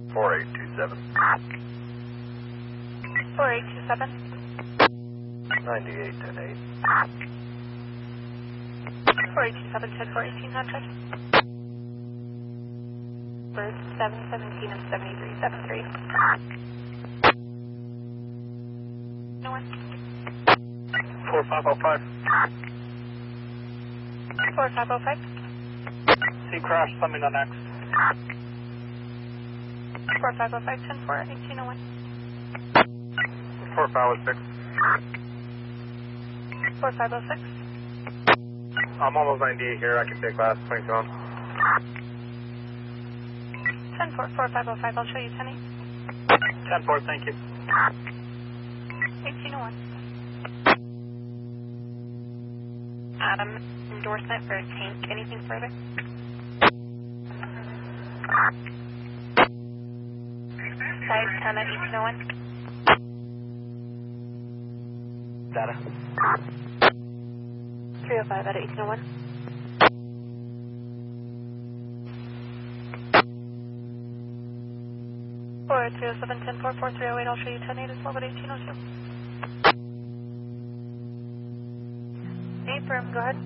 4827. 4827. 9810-8. 4827, 10 for 1800. Bird 717 and 7373. No one. 4505. 4505. C crash, let me know next. 4505, 10 for 1801. 4506. 4506. I'm almost 98 here, I can take last 22 on. 10 for 4505, I'll show you 10 10-4, thank you. 1801. Endorsement for a tank. Anything further? Size 10 at 1801. Data. 305 at 1801. Or 307 10 4 308. I'll show you 10 8 as well at 1802. Firm, go ahead.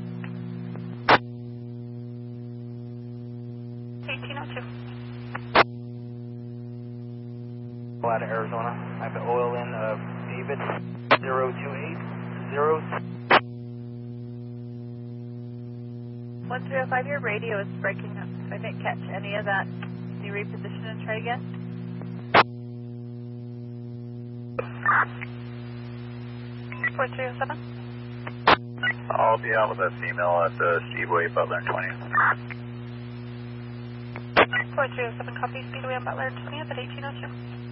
1802. Out of Arizona. I have the oil in of David 0280. 1305, your radio is breaking up. I didn't catch any of that. Can you reposition and try again? Four 307. I'll be out with that female at the Speedway, Butler and 20th. 4307, copy, Speedway on Butler and 20th at 1802.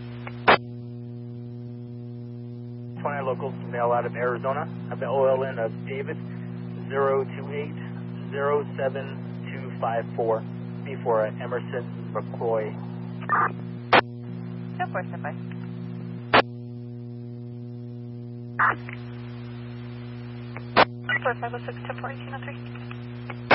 20 local male out of Arizona. I've been oil in of David 028-07254 before Emerson McCoy. 10-4, 4506, 10 4 1803.